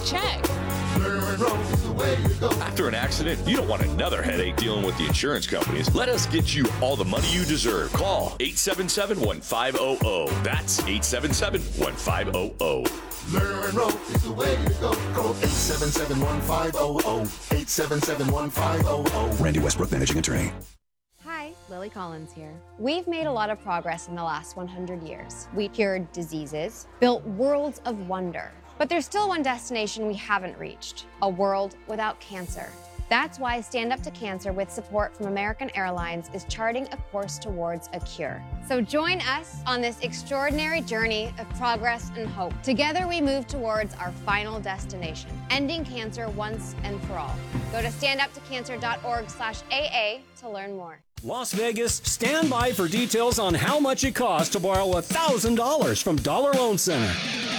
check. After an accident, you don't want another headache dealing with the insurance companies. Let us get you all the money you deserve. Call 877-1500. That's 877-1500. Lerner and Rowe is the way to go. Call 877-1500. 877-1500. Randy Westbrook, Managing Attorney. Hi, Lily Collins here. We've made a lot of progress in the last 100 years. We cured diseases, built worlds of wonder. But there's still one destination we haven't reached, a world without cancer. That's why Stand Up to Cancer, with support from American Airlines, is charting a course towards a cure. So join us on this extraordinary journey of progress and hope. Together we move towards our final destination, ending cancer once and for all. Go to standuptocancer.org/AA to learn more. Las Vegas, stand by for details on how much it costs to borrow $1,000 from Dollar Loan Center.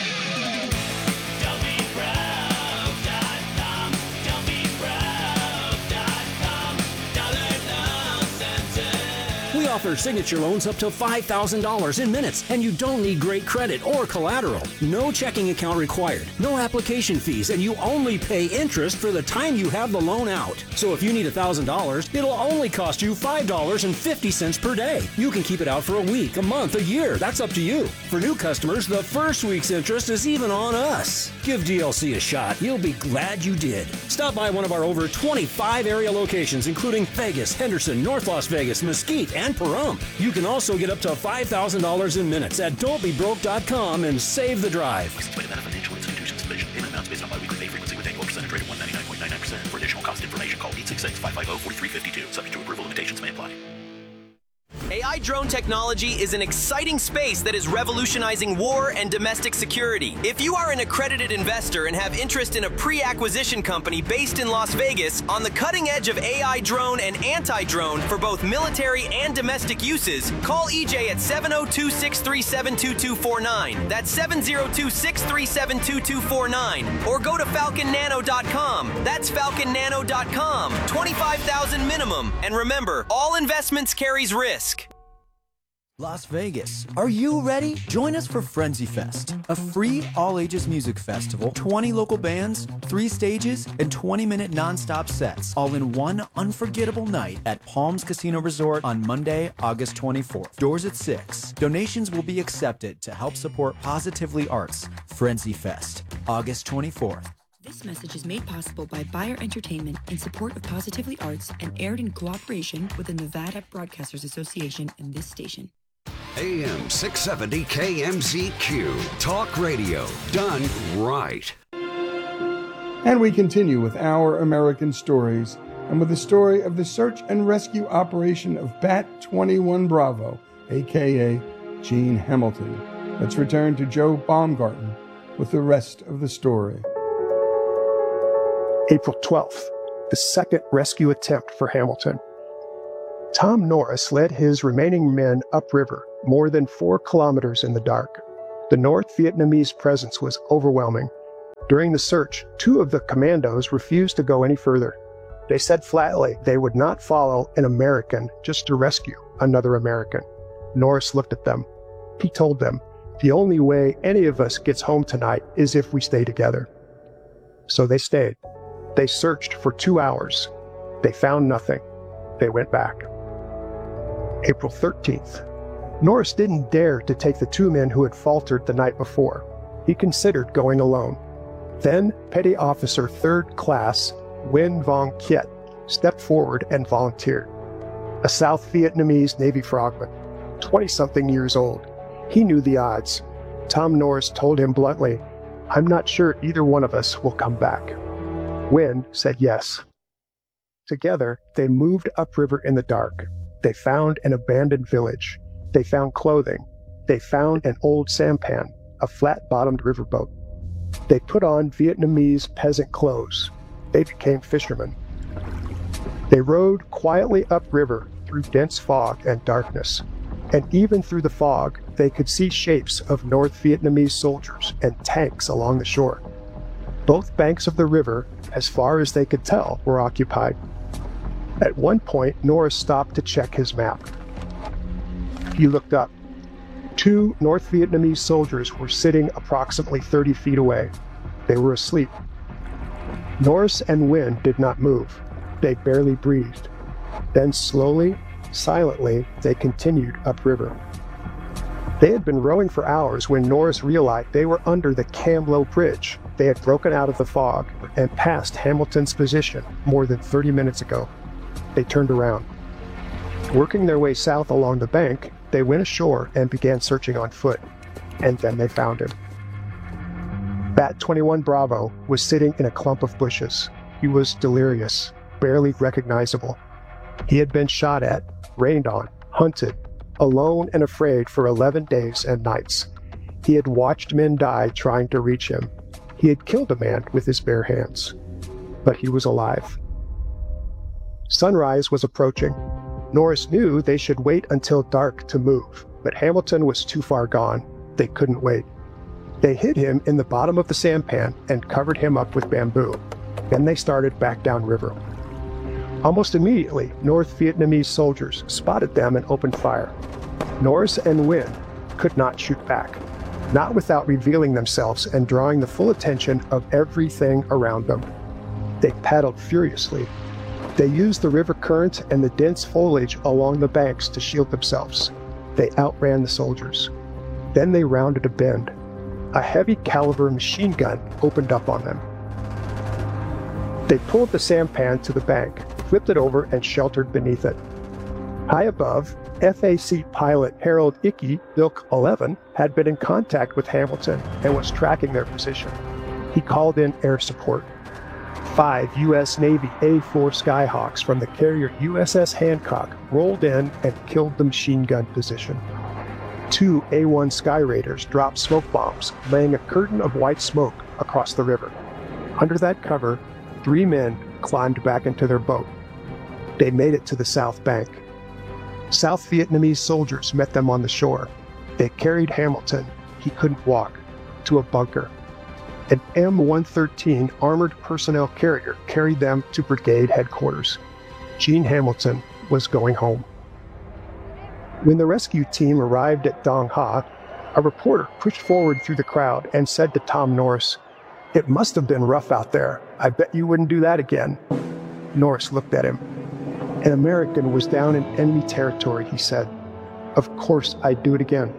We offer signature loans up to $5,000 in minutes, and you don't need great credit or collateral. No checking account required, no application fees, and you only pay interest for the time you have the loan out. So if you need $1,000, it'll only cost you $5.50 per day. You can keep it out for a week, a month, a year. That's up to you. For new customers, the first week's interest is even on us. Give DLC a shot. You'll be glad you did. Stop by one of our over 25 area locations, including Vegas, Henderson, North Las Vegas, Mesquite, and Pahrump. You can also get up to $5,000 in minutes at don'tbebroke.com and save the drive. License plate financial institutions division. Payment amounts based on biweekly pay frequency with annual percentage rate of 199.99%. For additional cost information, call 866-550-4352. Subject to approval, limitations may apply. AI drone technology is an exciting space that is revolutionizing war and domestic security. If you are an accredited investor and have interest in a pre-acquisition company based in Las Vegas on the cutting edge of AI drone and anti-drone for both military and domestic uses, call EJ at 702-637-2249. That's 702-637-2249. Or go to falconnano.com. That's falconnano.com. $25,000 minimum. And remember, all investments carries risk. Las Vegas. Are you ready? Join us for Frenzy Fest, a free all-ages music festival, 20 local bands, 3 stages, and 20-minute non-stop sets, all in one unforgettable night at Palms Casino Resort on Monday, August 24th. Doors at 6. Donations will be accepted to help support Positively Arts. Frenzy Fest, August 24th. This message is made possible by Bayer Entertainment in support of Positively Arts and aired in cooperation with the Nevada Broadcasters Association and this station. AM 670 KMZQ. Talk radio done right. And we continue with Our American Stories, and with the story of the search and rescue operation of Bat 21 Bravo, a.k.a. Gene Hamilton. Let's return to Joe Baumgarten with the rest of the story. April 12th, the second rescue attempt for Hamilton. Tom Norris led his remaining men upriver, more than 4 kilometers in the dark. The North Vietnamese presence was overwhelming. During the search, 2 of the commandos refused to go any further. They said flatly they would not follow an American just to rescue another American. Norris looked at them. He told them, "The only way any of us gets home tonight is if we stay together." So they stayed. They searched for 2 hours. They found nothing. They went back. April 13th. Norris didn't dare to take the 2 men who had faltered the night before. He considered going alone. Then Petty Officer 3rd Class Nguyen Vong Kiet stepped forward and volunteered. A South Vietnamese Navy frogman, 20-something years old. He knew the odds. Tom Norris told him bluntly, "I'm not sure either one of us will come back." Nguyen said yes. Together, they moved upriver in the dark. They found an abandoned village. They found clothing. They found an old sampan, a flat-bottomed riverboat. They put on Vietnamese peasant clothes. They became fishermen. They rowed quietly upriver through dense fog and darkness. And even through the fog, they could see shapes of North Vietnamese soldiers and tanks along the shore. Both banks of the river, as far as they could tell, were occupied. At one point, Norris stopped to check his map. He looked up. 2 North Vietnamese soldiers were sitting approximately 30 feet away. They were asleep. Norris and Wynn did not move. They barely breathed. Then slowly, silently, they continued upriver. They had been rowing for hours when Norris realized they were under the Kamlo Bridge. They had broken out of the fog and passed Hamilton's position more than 30 minutes ago. They turned around. Working their way south along the bank, they went ashore and began searching on foot. And then they found him. Bat 21 Bravo was sitting in a clump of bushes. He was delirious, barely recognizable. He had been shot at, rained on, hunted, alone and afraid for 11 days and nights. He had watched men die trying to reach him. He had killed a man with his bare hands. But he was alive. Sunrise was approaching. Norris knew they should wait until dark to move, but Hamilton was too far gone. They couldn't wait. They hid him in the bottom of the sampan and covered him up with bamboo. Then they started back downriver. Almost immediately, North Vietnamese soldiers spotted them and opened fire. Norris and Wynn could not shoot back, not without revealing themselves and drawing the full attention of everything around them. They paddled furiously. They used the river current and the dense foliage along the banks to shield themselves. They outran the soldiers. Then they rounded a bend. A heavy caliber machine gun opened up on them. They pulled the sampan to the bank, flipped it over, and sheltered beneath it. High above, FAC pilot Harold Icky, Bilk 11, had been in contact with Hamilton and was tracking their position. He called in air support. 5 U.S. Navy A-4 Skyhawks from the carrier USS Hancock rolled in and killed the machine gun position. 2 A-1 Sky Raiders dropped smoke bombs, laying a curtain of white smoke across the river. Under that cover, 3 men climbed back into their boat. They made it to the south bank. South Vietnamese soldiers met them on the shore. They carried Hamilton, he couldn't walk, to a bunker. An M113 armored personnel carrier carried them to brigade headquarters. Gene Hamilton was going home. When the rescue team arrived at Dong Ha, a reporter pushed forward through the crowd and said to Tom Norris, "It must have been rough out there. I bet you wouldn't do that again." Norris looked at him. "An American was down in enemy territory," he said. "Of course I'd do it again."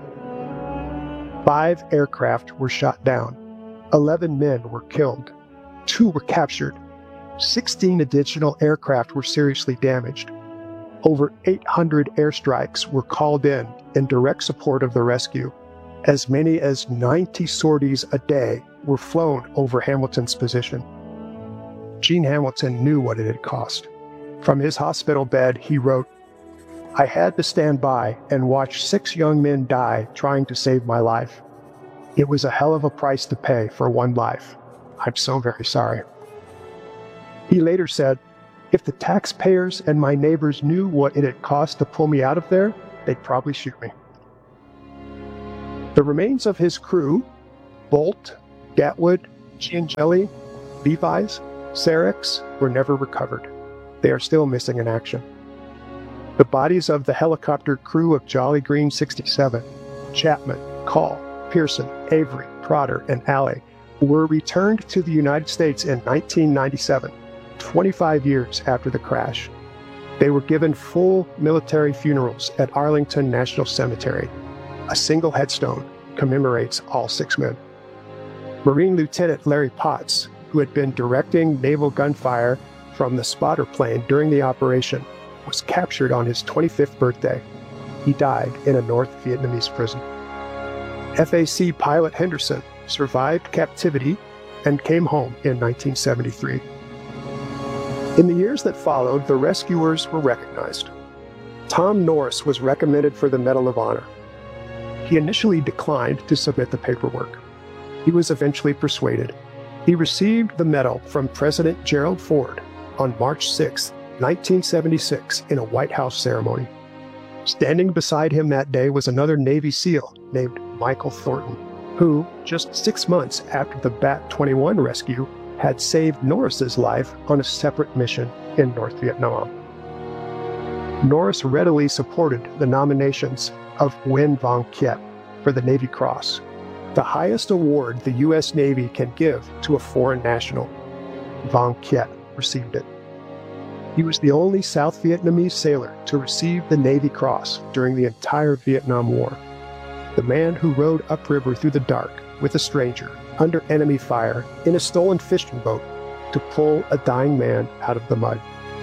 5 aircraft were shot down. 11 men were killed. 2 were captured. 16 additional aircraft were seriously damaged. Over 800 airstrikes were called in direct support of the rescue. As many as 90 sorties a day were flown over Hamilton's position. Gene Hamilton knew what it had cost. From his hospital bed, he wrote, "I had to stand by and watch 6 young men die trying to save my life. It was a hell of a price to pay for one life. I'm so very sorry." He later said, "If the taxpayers and my neighbors knew what it had cost to pull me out of there, they'd probably shoot me." The remains of his crew, Bolt, Gatwood, Giangeli, Levi's, Serex, were never recovered. They are still missing in action. The bodies of the helicopter crew of Jolly Green 67, Chapman, Call, Pearson, Avery, Trotter, and Alley were returned to the United States in 1997, 25 years after the crash. They were given full military funerals at Arlington National Cemetery. A single headstone commemorates all 6 men. Marine Lieutenant Larry Potts, who had been directing naval gunfire from the spotter plane during the operation, was captured on his 25th birthday. He died in a North Vietnamese prison. FAC pilot Henderson survived captivity and came home in 1973. In the years that followed, the rescuers were recognized. Tom Norris was recommended for the Medal of Honor. He initially declined to submit the paperwork. He was eventually persuaded. He received the medal from President Gerald Ford on March 6, 1976, in a White House ceremony. Standing beside him that day was another Navy SEAL named Michael Thornton, who, just 6 months after the Bat 21 rescue, had saved Norris's life on a separate mission in North Vietnam. Norris readily supported the nominations of Nguyen Van Kiet for the Navy Cross, the highest award the U.S. Navy can give to a foreign national. Vong Kiet, received it. He was the only South Vietnamese sailor to receive the Navy Cross during the entire Vietnam War. The man who rowed upriver through the dark with a stranger under enemy fire in a stolen fishing boat to pull a dying man out of the mud.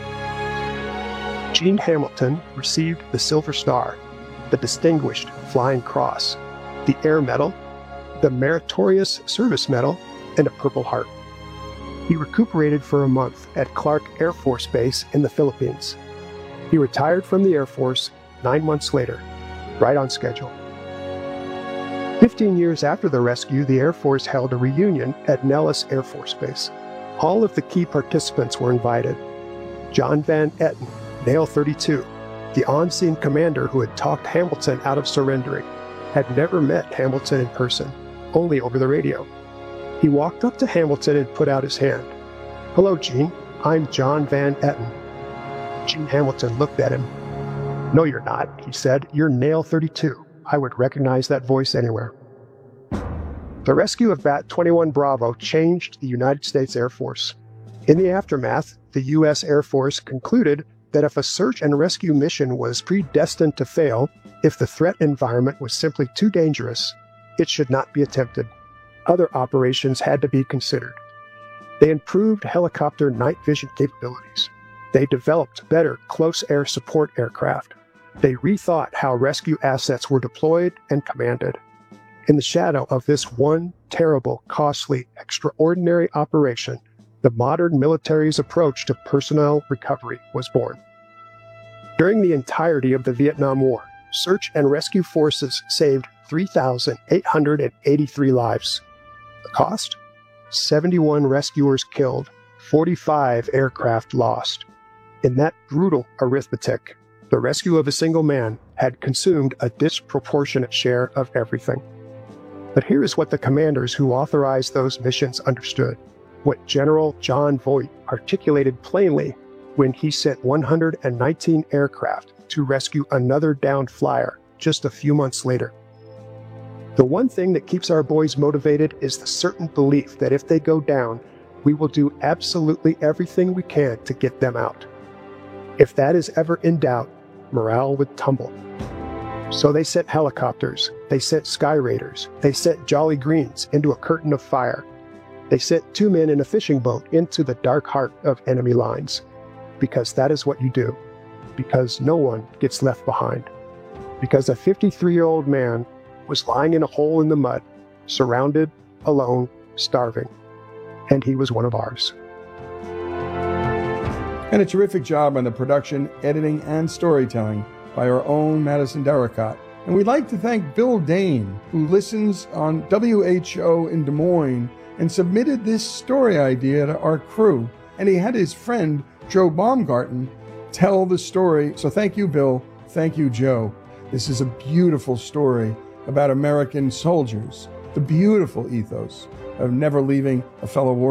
Gene Hamilton received the Silver Star, the Distinguished Flying Cross, the Air Medal, the Meritorious Service Medal, and a Purple Heart. He recuperated for a month at Clark Air Force Base in the Philippines. He retired from the Air Force 9 months later, right on schedule. 15 years after the rescue, the Air Force held a reunion at Nellis Air Force Base. All of the key participants were invited. John Van Etten, Nail 32, the on-scene commander who had talked Hamilton out of surrendering, had never met Hamilton in person, only over the radio. He walked up to Hamilton and put out his hand. "Hello, Gene. I'm John Van Etten." Gene Hamilton looked at him. "No, you're not," he said. "You're Nail 32. I would recognize that voice anywhere." The rescue of Bat-21 Bravo changed the United States Air Force. In the aftermath, the U.S. Air Force concluded that if a search and rescue mission was predestined to fail, if the threat environment was simply too dangerous, it should not be attempted. Other operations had to be considered. They improved helicopter night vision capabilities. They developed better close air support aircraft. They rethought how rescue assets were deployed and commanded. In the shadow of this one terrible, costly, extraordinary operation, the modern military's approach to personnel recovery was born. During the entirety of the Vietnam War, search and rescue forces saved 3,883 lives. The cost? 71 rescuers killed, 45 aircraft lost. In that brutal arithmetic, the rescue of a single man had consumed a disproportionate share of everything. But here is what the commanders who authorized those missions understood, what General John Voight articulated plainly when he sent 119 aircraft to rescue another downed flyer just a few months later. The one thing that keeps our boys motivated is the certain belief that if they go down, we will do absolutely everything we can to get them out. If that is ever in doubt, morale would tumble. So they sent helicopters, they sent Sky Raiders, they sent Jolly Greens into a curtain of fire. They sent 2 men in a fishing boat into the dark heart of enemy lines. Because that is what you do. Because no one gets left behind. Because a 53-year-old man was lying in a hole in the mud, surrounded, alone, starving. And he was one of ours. And a terrific job on the production, editing, and storytelling by our own Madison Derricott. And we'd like to thank Bill Dane, who listens on WHO in Des Moines and submitted this story idea to our crew. And he had his friend, Joe Baumgarten, tell the story. So thank you, Bill. Thank you, Joe. This is a beautiful story about American soldiers, the beautiful ethos of never leaving a fellow war